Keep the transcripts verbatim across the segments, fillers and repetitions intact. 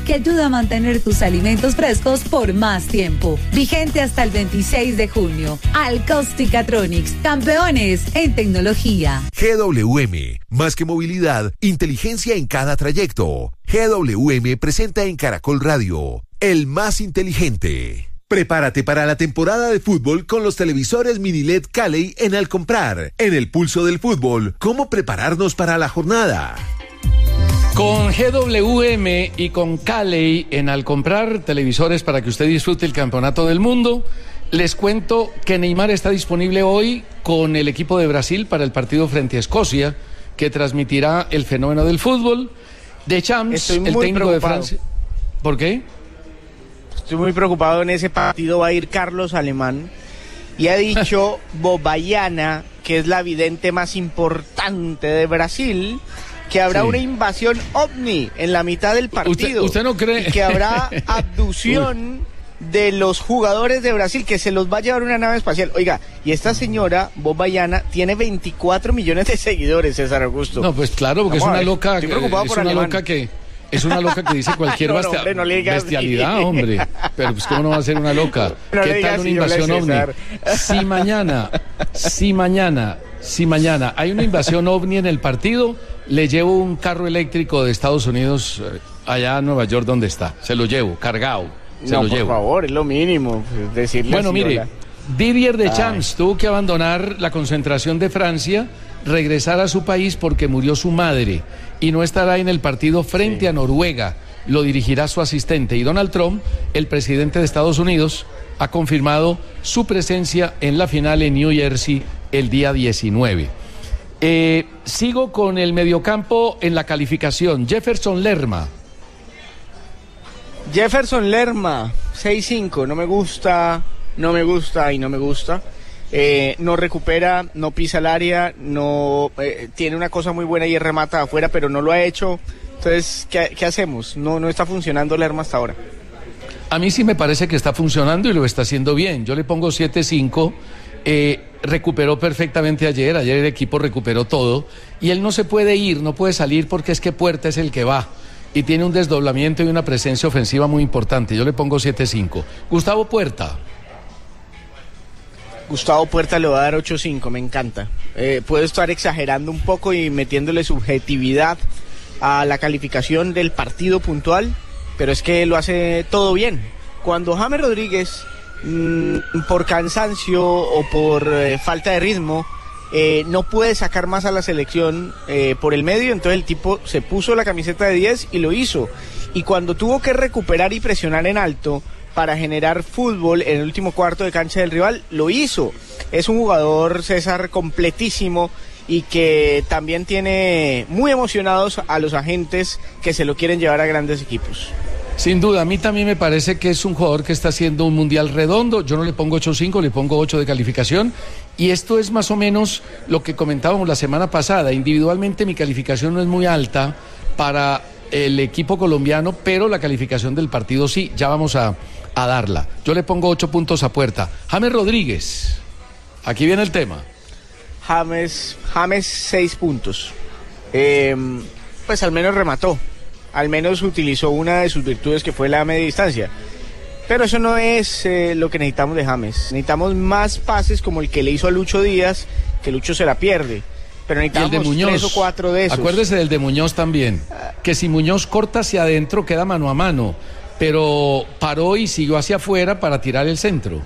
que ayuda a mantener tus alimentos frescos por más tiempo. Vigente hasta el veintiséis de junio. Alcostica-Tronics, campeones en tecnología. G W M, más que movilidad, inteligencia en cada trayecto. G W M presenta en Caracol Radio, el más inteligente. Prepárate para la temporada de fútbol con los televisores mini L E D Calley en Al Comprar. En el pulso del fútbol, ¿cómo prepararnos para la jornada? Con G W M y con Calley en Al Comprar televisores para que usted disfrute el campeonato del mundo, les cuento que Neymar está disponible hoy con el equipo de Brasil para el partido frente a Escocia, que transmitirá el fenómeno del fútbol. Deschamps, el técnico preocupado. de Francia. ¿Por qué? Estoy muy preocupado. En ese partido va a ir Carlos Alemán y ha dicho Bobayana, que es la vidente más importante de Brasil, que habrá sí. una invasión ovni en la mitad del partido. ¿Usted, usted no cree? Y que habrá abducción de los jugadores de Brasil, que se los va a llevar una nave espacial. Oiga, y esta señora, Bobayana, tiene veinticuatro millones de seguidores, César Augusto. No, pues claro, porque Vamos es una loca, Estoy preocupado es por una Alemán. loca que... Es una loca que dice cualquier no, no, bestia, hombre, no le digas bestialidad, hombre. Pero pues cómo no va a ser una loca. No ¿Qué tal una invasión ovni? Si mañana, si mañana, si mañana hay una invasión ovni en el partido, le llevo un carro eléctrico de Estados Unidos allá a Nueva York donde está. Se lo llevo, cargado. Se no, lo por llevo. favor, es lo mínimo. Decirle bueno, mire, hola. Didier Deschamps tuvo que abandonar la concentración de Francia, regresar a su país porque murió su madre y no estará en el partido frente sí. a Noruega. Lo dirigirá su asistente. Y Donald Trump, el presidente de Estados Unidos, ha confirmado su presencia en la final en New Jersey el día diecinueve. Eh, sigo con el mediocampo en la calificación. Jefferson Lerma. Jefferson Lerma, seis cinco, no me gusta, no me gusta y no me gusta. Eh, no recupera, no pisa el área, no eh, tiene una cosa muy buena y es remata afuera, pero no lo ha hecho. Entonces, ¿qué, qué hacemos? No, no está funcionando Lerma hasta ahora. A mí sí me parece que está funcionando y lo está haciendo bien. Yo le pongo siete cinco. Eh, recuperó perfectamente ayer, ayer el equipo recuperó todo y él no se puede ir, no puede salir porque es que Puerta es el que va y tiene un desdoblamiento y una presencia ofensiva muy importante. Yo le pongo siete cinco. Gustavo Puerta. Gustavo Puerta le va a dar ocho cinco, me encanta. Eh, puedo estar exagerando un poco y metiéndole subjetividad a la calificación del partido puntual, pero es que lo hace todo bien. Cuando James Rodríguez, mmm, por cansancio o por eh, falta de ritmo, eh, no puede sacar más a la selección eh, por el medio, entonces el tipo se puso la camiseta de diez y lo hizo. Y cuando tuvo que recuperar y presionar en alto para generar fútbol en el último cuarto de cancha del rival, lo hizo. Es un jugador, César, completísimo y que también tiene muy emocionados a los agentes que se lo quieren llevar a grandes equipos. Sin duda, a mí también me parece que es un jugador que está haciendo un mundial redondo. Yo no le pongo ocho cinco, le pongo ocho de calificación. Y esto es más o menos lo que comentábamos la semana pasada. Individualmente mi calificación no es muy alta para el equipo colombiano, pero la calificación del partido sí, ya vamos a, a darla. Yo le pongo ocho puntos a Puerta. James Rodríguez, aquí viene el tema. James, James seis puntos. Eh, pues al menos remató. Al menos utilizó una de sus virtudes, que fue la media distancia. Pero eso no es eh, lo que necesitamos de James. Necesitamos más pases como el que le hizo a Lucho Díaz, que Lucho se la pierde. Pero necesitamos el de Muñoz, tres o cuatro de esos. Acuérdese del de Muñoz también. Que si Muñoz corta hacia adentro, queda mano a mano. Pero paró y siguió hacia afuera para tirar el centro.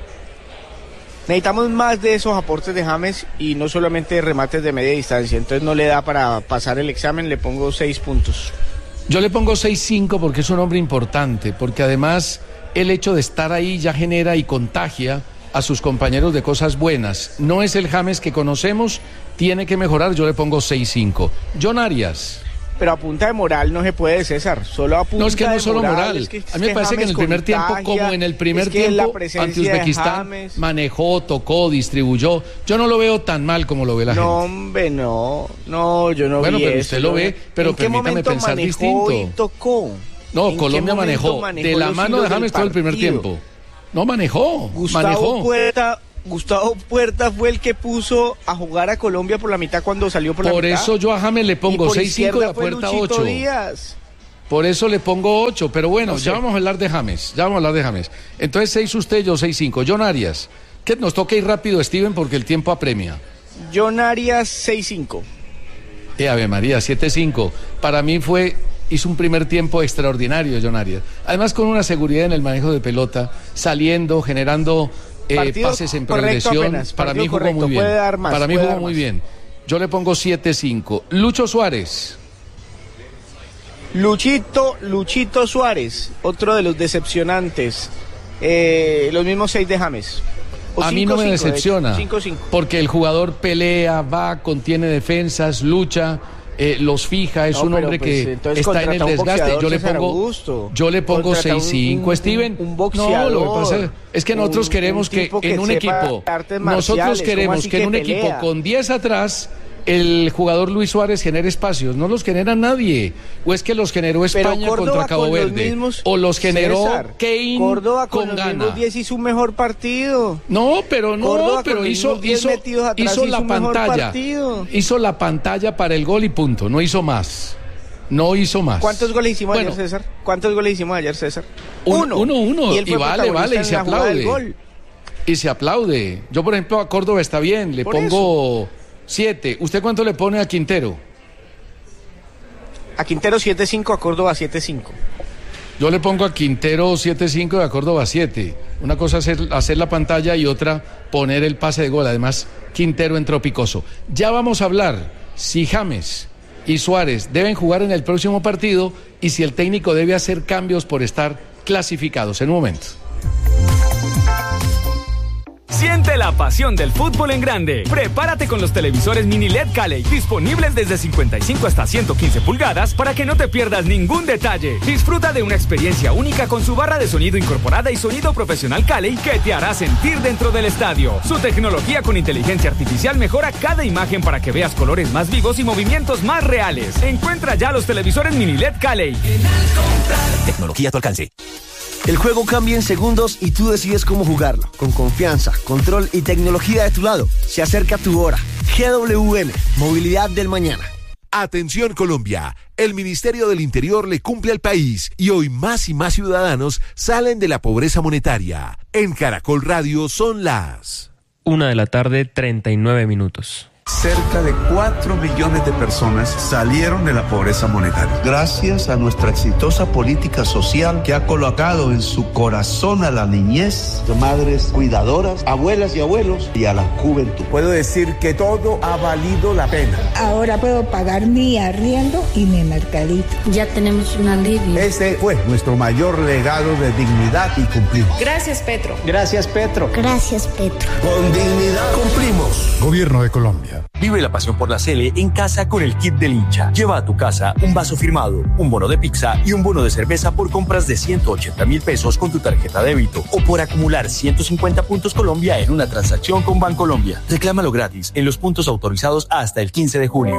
Necesitamos más de esos aportes de James y no solamente remates de media distancia. Entonces no le da para pasar el examen, le pongo seis puntos. Yo le pongo seis cinco porque es un hombre importante, porque además el hecho de estar ahí ya genera y contagia a sus compañeros de cosas buenas. No es el James que conocemos, tiene que mejorar, yo le pongo seis cinco. John Arias. Pero a punta de moral no se puede, César, solo a punta de moral. No, es que no es solo moral, es que, es a mí me parece James que en el primer contagia, tiempo, como en el primer es que tiempo ante Uzbekistán, manejó, tocó, distribuyó. Yo no lo veo tan mal como lo ve la no, gente. No, hombre, no, no, yo no bueno, vi pero eso, usted lo no. ve, pero ¿En qué permítame momento pensar manejó distinto. Y tocó? No, Colombia manejó, manejó de la mano de James todo el primer tiempo. No, manejó, Gustavo manejó. Puerta, Gustavo Puerta fue el que puso a jugar a Colombia por la mitad cuando salió por, por la mitad. Por eso yo a James le pongo seis cinco y a Puerta ocho. Díaz. Por eso le pongo ocho, pero bueno, No sé. ya vamos a hablar de James, ya vamos a hablar de James. Entonces seis usted, yo seis cinco. John Arias, que nos toca ir rápido, Steven, porque el tiempo apremia. John Arias seis cinco. Eh, Ave María, siete cinco. Para mí fue, hizo un primer tiempo extraordinario, John Arias. Además con una seguridad en el manejo de pelota, saliendo, generando eh, Partido pases en correcto progresión. apenas, Para partido mí jugó correcto, muy bien. puede dar más, Para mí puede jugó dar muy más. bien. Yo le pongo siete cinco. Lucho Suárez. Luchito, Luchito Suárez, otro de los decepcionantes. Eh, los mismos seis de James. O A mí cinco, no me cinco, de hecho, decepciona, cinco cinco. porque el jugador pelea, va, contiene defensas, lucha, eh, los fija, es No, un pero, hombre pues, que entonces está en el contrata un desgaste. boxeador, Yo le César pongo, Augusto. yo le pongo Contrata seis cinco, un- Steven. un boxeador, no, lo que pasa es que nosotros un- queremos un que tipo que en un sepa equipo, artes nosotros marciales, ¿cómo queremos así que en que un pelea? equipo con diez atrás el jugador Luis Suárez genere espacios, no los genera nadie. O es que los generó España Pero Córdoba contra Cabo con los Verde, mismos- o los generó César, Kane Córdoba con, con los gana. mismos diez hizo un mejor partido. No, pero no, Córdoba con pero los hizo, mismos diez hizo, metidos atrás hizo hizo la un mejor pantalla, partido. hizo la pantalla para el gol y punto, no hizo más, no hizo más. ¿Cuántos goles hicimos Bueno, ayer, César? ¿Cuántos goles hicimos ayer, César? Un- uno, uno, Y, él y fue vale, protagonista vale, y en se la jugada del aplaude. gol. Y se aplaude. Yo, por ejemplo, a Córdoba está bien, le Por pongo siete. ¿Usted cuánto le pone a Quintero? A Quintero siete cinco, a Córdoba siete cinco. Yo le pongo a Quintero siete cinco y a Córdoba siete. Una cosa es hacer, hacer la pantalla y otra poner el pase de gol. Además, Quintero entró picoso. Ya vamos a hablar si James y Suárez deben jugar en el próximo partido y si el técnico debe hacer cambios por estar clasificados. En un momento. Siente la pasión del fútbol en grande. Prepárate con los televisores mini L E D Cali, disponibles desde cincuenta y cinco hasta ciento quince pulgadas para que no te pierdas ningún detalle. Disfruta de una experiencia única con su barra de sonido incorporada y sonido profesional Cali que te hará sentir dentro del estadio. Su tecnología con inteligencia artificial mejora cada imagen para que veas colores más vivos y movimientos más reales. Encuentra ya los televisores mini L E D Cali. Tecnología a tu alcance. El juego cambia en segundos y tú decides cómo jugarlo. Con confianza, control y tecnología de tu lado. Se acerca tu hora. G W M, Movilidad del Mañana. Atención Colombia, el Ministerio del Interior le cumple al país y hoy más y más ciudadanos salen de la pobreza monetaria. En Caracol Radio son las... Una de la tarde, treinta y nueve minutos. Cerca de cuatro millones de personas salieron de la pobreza monetaria. Gracias a nuestra exitosa política social que ha colocado en su corazón a la niñez, de madres cuidadoras, abuelas y abuelos y a la juventud. Puedo decir que todo ha valido la pena. Ahora puedo pagar mi arriendo y mi mercadito. Ya tenemos un alivio. Este fue nuestro mayor legado de dignidad y cumplimos. Gracias, Petro. Gracias, Petro. Gracias, Petro. Con dignidad cumplimos. Gobierno de Colombia. Vive la pasión por la Sele en casa con el kit del hincha. Lleva a tu casa un vaso firmado, un bono de pizza y un bono de cerveza por compras de ciento ochenta mil pesos con tu tarjeta débito o por acumular ciento cincuenta puntos Colombia en una transacción con Bancolombia. Reclámalo gratis en los puntos autorizados hasta el quince de junio.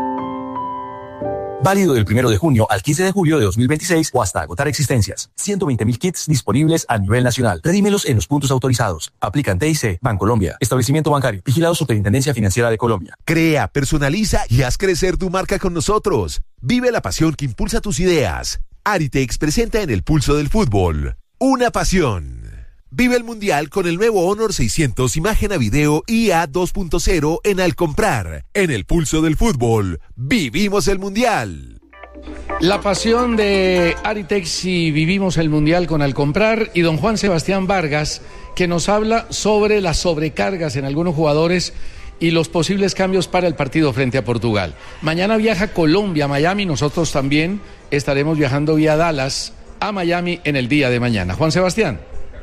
Válido del primero de junio al quince de julio de dos mil veintiséis o hasta agotar existencias. ciento veinte mil kits disponibles a nivel nacional. Redímelos en los puntos autorizados. Aplican T I C, Bancolombia, Establecimiento Bancario, Vigilado Superintendencia Financiera de Colombia. Crea, personaliza y haz crecer tu marca con nosotros. Vive la pasión que impulsa tus ideas. Aritex presenta en el pulso del fútbol una pasión. Vive el Mundial con el nuevo Honor seiscientos imagen a video I A dos punto cero en Al Comprar. En el pulso del fútbol, vivimos el Mundial. La pasión de Aritex y vivimos el Mundial con Al Comprar y don Juan Sebastián Vargas, que nos habla sobre las sobrecargas en algunos jugadores y los posibles cambios para el partido frente a Portugal. Mañana viaja Colombia a Miami, nosotros también estaremos viajando vía Dallas a Miami en el día de mañana. Juan Sebastián.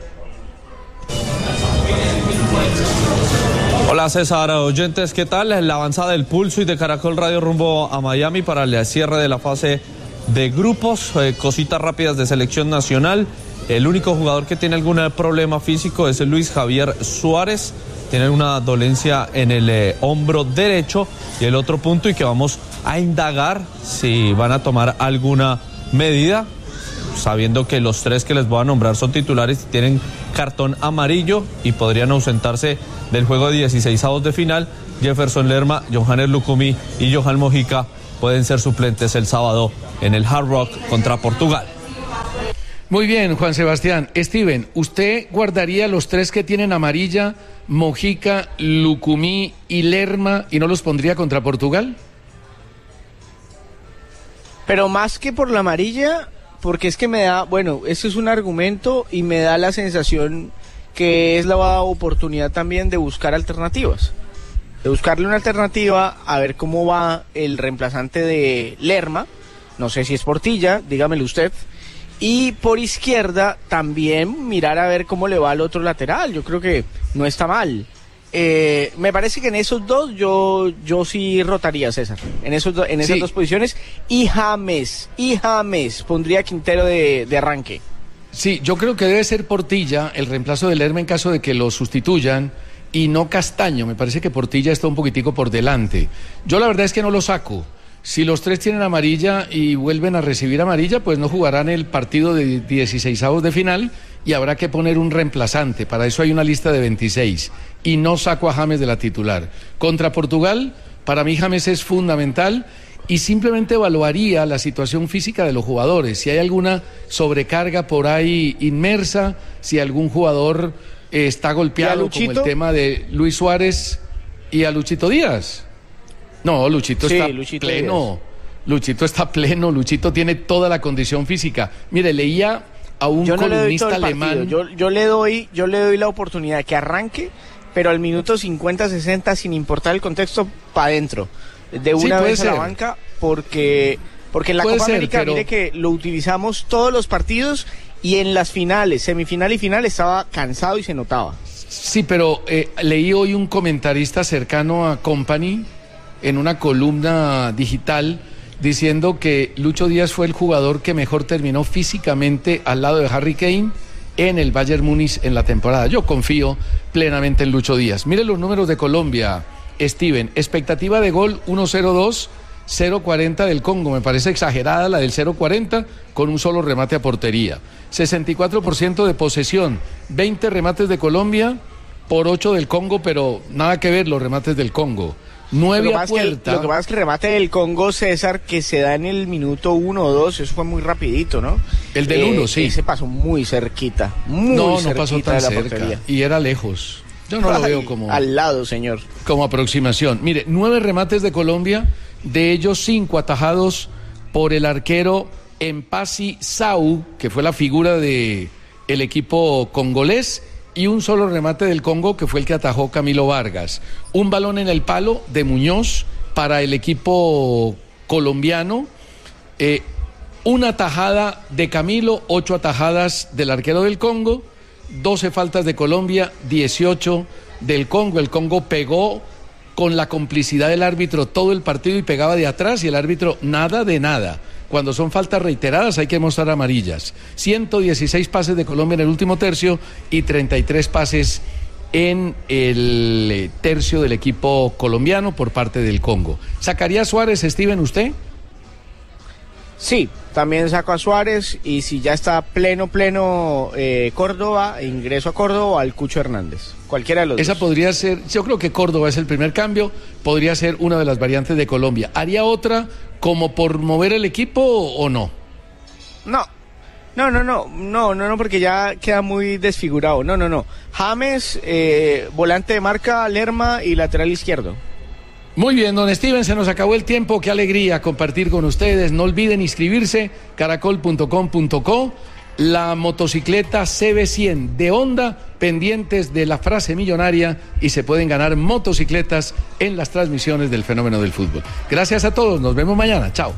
Hola César, oyentes, ¿qué tal? La avanzada del pulso y de Caracol Radio rumbo a Miami para el cierre de la fase de grupos, eh, cositas rápidas de selección nacional. El único jugador que tiene algún problema físico es el Luis Javier Suárez, tiene una dolencia en el eh, hombro derecho. Y el otro punto y que vamos a indagar si van a tomar alguna medida, sabiendo que los tres que les voy a nombrar son titulares y tienen cartón amarillo y podrían ausentarse del juego de dieciseisavos de final: Jefferson Lerma, Johannes Lucumí y Johan Mojica pueden ser suplentes el sábado en el Hard Rock contra Portugal. Muy bien, Juan Sebastián. Steven, ¿usted guardaría los tres que tienen amarilla, Mojica, Lucumí y Lerma, y no los pondría contra Portugal? Pero más que por la amarilla, porque es que me da, bueno, ese es un argumento y me da la sensación que es la oportunidad también de buscar alternativas. De buscarle una alternativa a ver cómo va el reemplazante de Lerma, no sé si es Portilla, dígamelo usted. Y por izquierda también mirar a ver cómo le va al otro lateral. Yo creo que no está mal. Eh, me parece que en esos dos yo yo sí rotaría, César. En esos do, en esas sí. dos posiciones. Y James, y James pondría Quintero de, de arranque. Sí, yo creo que debe ser Portilla el reemplazo de Lerma en caso de que lo sustituyan. Y no Castaño. Me parece que Portilla está un poquitico por delante. Yo la verdad es que no lo saco. Si los tres tienen amarilla y vuelven a recibir amarilla, pues no jugarán el partido de dieciseisavos de final y habrá que poner un reemplazante. Para eso hay una lista de veintiséis. Y no saco a James de la titular. Contra Portugal, para mí James es fundamental y simplemente evaluaría la situación física de los jugadores. Si hay alguna sobrecarga por ahí inmersa, si algún jugador eh, está golpeado, como el tema de Luis Suárez y a Luchito Díaz. No, Luchito sí, está Luchito pleno, Díaz. Luchito está pleno, Luchito tiene toda la condición física. Mire, leía a un yo no columnista alemán. Yo, yo le doy, yo le doy la oportunidad que arranque, pero al minuto cincuenta, sesenta, sin importar el contexto, para adentro, de una sí, vez a la banca, porque, porque en la puede Copa ser, América, pero... mire que lo utilizamos todos los partidos y en las finales, semifinal y final, estaba cansado y se notaba. Sí, pero eh, leí hoy un comentarista cercano a Company en una columna digital diciendo que Lucho Díaz fue el jugador que mejor terminó físicamente al lado de Harry Kane en el Bayern Múnich en la temporada. Yo confío plenamente en Lucho Díaz. Mire los números de Colombia, Steven. Expectativa de gol uno cero dos, cero cuarenta del Congo. Me parece exagerada la del cero cuarenta con un solo remate a portería. sesenta y cuatro por ciento de posesión, veinte remates de Colombia por ocho del Congo, pero nada que ver los remates del Congo. Nueve a puerta. Lo que pasa es que el remate del Congo, César, que se da en el minuto uno o dos, eso fue muy rapidito, ¿no? El del uno, eh, sí. Ese pasó muy cerquita, muy no, cerquita no pasó tan de la cerca, portería. Y era lejos. Yo no Ay, lo veo como... Al lado, señor. Como aproximación. Mire, nueve remates de Colombia, de ellos cinco atajados por el arquero Mpassi Sau, que fue la figura de el equipo congolés, y un solo remate del Congo que fue el que atajó Camilo Vargas. Un balón en el palo de Muñoz para el equipo colombiano, eh, una atajada de Camilo, ocho atajadas del arquero del Congo, doce faltas de Colombia, dieciocho del Congo. El Congo pegó con la complicidad del árbitro todo el partido y pegaba de atrás y el árbitro nada de nada. Cuando son faltas reiteradas hay que mostrar amarillas. ciento dieciséis pases de Colombia en el último tercio y treinta y tres pases en el tercio del equipo colombiano por parte del Congo. ¿Sacaría a Suárez, Steven, usted? Sí, también saco a Suárez y si ya está pleno, pleno eh, Córdoba, ingreso a Córdoba o al Cucho Hernández. Cualquiera de los Esa dos. podría ser, yo creo que Córdoba es el primer cambio, podría ser una de las variantes de Colombia. ¿Haría otra como por mover el equipo o no? No, no, no, no, no, no, no, porque ya queda muy desfigurado. No, no, no. James, eh, volante de marca, Lerma y lateral izquierdo. Muy bien, don Steven, se nos acabó el tiempo. Qué alegría compartir con ustedes. No olviden inscribirse, caracol punto com punto co. La motocicleta C B cien de Honda, pendientes de la frase millonaria y se pueden ganar motocicletas en las transmisiones del Fenómeno del Fútbol. Gracias a todos, nos vemos mañana. Chao.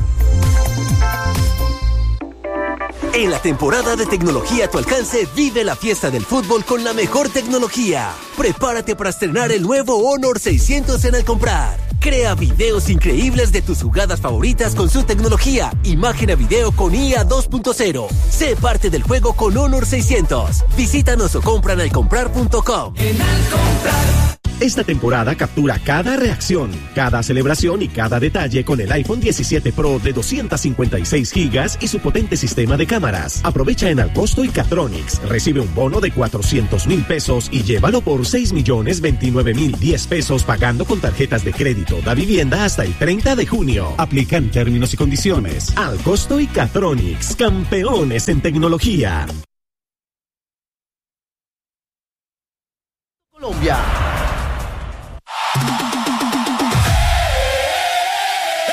En la temporada de tecnología a tu alcance, vive la fiesta del fútbol con la mejor tecnología. Prepárate para estrenar el nuevo Honor seiscientos en Al Comprar. Crea videos increíbles de tus jugadas favoritas con su tecnología. Imagen a video con I A dos punto cero. Sé parte del juego con Honor seiscientos. Visítanos o compra en al comprar punto com. En Al Comprar. Esta temporada captura cada reacción, cada celebración y cada detalle con el iPhone diecisiete Pro de doscientos cincuenta y seis gigas y su potente sistema de cámaras. Aprovecha en Alcosto y Catronics. Recibe un bono de cuatrocientos mil pesos y llévalo por seis millones veintinueve mil diez pesos pagando con tarjetas de crédito da vivienda hasta el treinta de junio. Aplican términos y condiciones. Alcosto y Catronics, campeones en tecnología. Colombia.